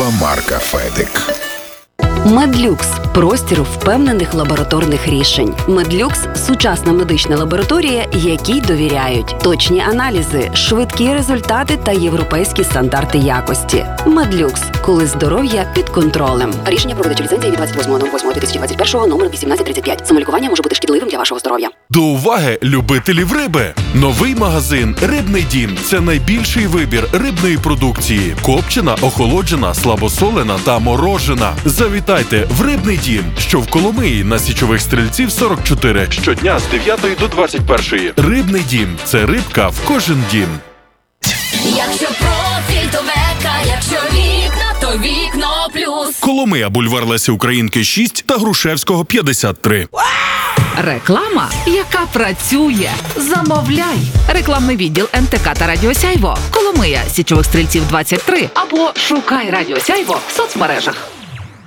Торгова марка «Федик». Медлюкс – простір впевнених лабораторних рішень. Медлюкс – сучасна медична лабораторія, якій довіряють. Точні аналізи, швидкі результати та європейські стандарти якості. Медлюкс – коли здоров'я під контролем. Рішення про видачу ліцензії від 28.08.2021, номер 1835. Самолікування може бути шкідливим для вашого здоров'я. До уваги любителів риби! Новий магазин «Рибний дім» – це найбільший вибір рибної продукції. Копчена, охолоджена, слабосолена та морожена. Завітайте в «Рибний дім», що в Коломиї на Січових Стрільців 44. Щодня з 9 до 21. «Рибний дім» – це рибка в кожен дім. Якщо профіль, то Века, якщо вікна, то Вікно Плюс. Коломия, бульвар Лесі Українки 6 та Грушевського 53. Реклама, яка працює. Замовляй. Рекламний відділ НТК та Радіо Сяйво. Коломия, Січових Стрільців 23. Або шукай Радіо Сяйво в соцмережах.